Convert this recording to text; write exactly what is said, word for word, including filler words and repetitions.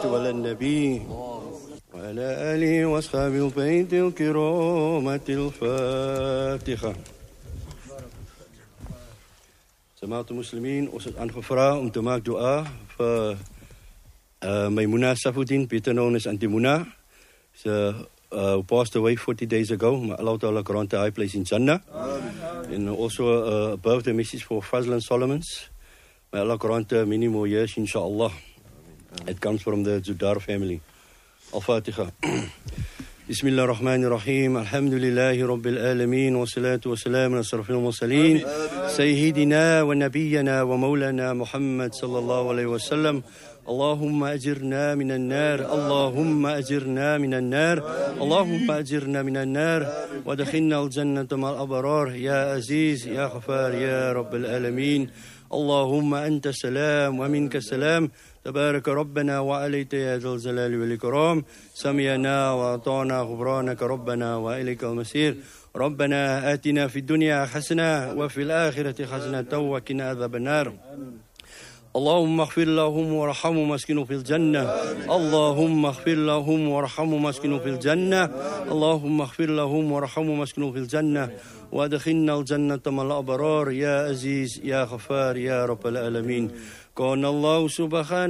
على النبي وعلى آله وأصحابه البيت الكرامة الفاتحة. Jemaat muslimin, ons is aangevra om te maak dua vir uh, Maimuna Safuddin, better known as Auntie Muna. She uh, who passed away forty days ago. May Allah Ta'ala grant a high place in Jannah. And also uh, a birthday message for Fazlan Solomons. May Allah grant her many more years, inshallah. It comes from the Zudar family. Al-Fatiha. بسم الله الرحمن الرحيم الحمد لله رب العالمين والصلاة والسلام على أشرف المرسلين سيدنا ونبينا ومولانا محمد صلى الله عليه وسلم اللهم أجرنا من النار اللهم أجرنا من النار اللهم أجرنا من النار ودخلنا الجنة مع الأبرار يا عزيز يا غفار يا رب العالمين اللهم أنت السلام ومنك السلام تبارك ربنا وعليك يا ذا الجلال والإكرام سمعنا وأطعنا غفرانك ربنا وإليك المصير ربنا آتنا في الدنيا حسنة وفي الآخرة حسنة وقنا عذاب النار اللهم اغفر لهم وارحمهم واسكنوا في الجنة اللهم اغفر لهم وارحمهم واسكنوا في الجنة اللهم اغفر لهم وارحمهم واسكنوا في الجنة وادخلنا الجنة مع الأبرار يا عزيز يا غفار يا رب العالمين كان الله سبحانه